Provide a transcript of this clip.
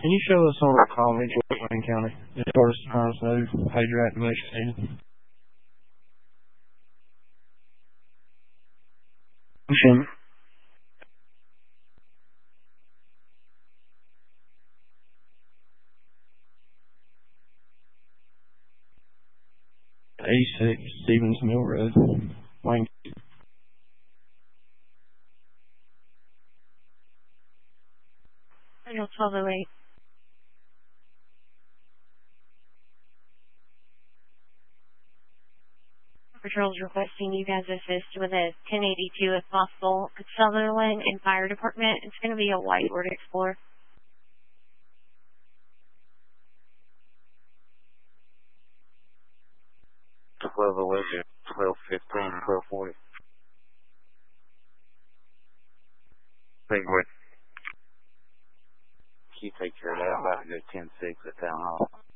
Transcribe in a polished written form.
Can you show us on the call each Wayne County as far as times know pager activation needed? Function. 86 Stevens Mill Road, Wayne. Signal 1208. Patrol's requesting you guys assist with a 1082 if possible. It's Sutherland and Fire Department. It's going to be a white Ford Explorer. To 1208, 1215, 1240. Big boy. Can you take care of that? I'm about to go 10-6 at Town Hall.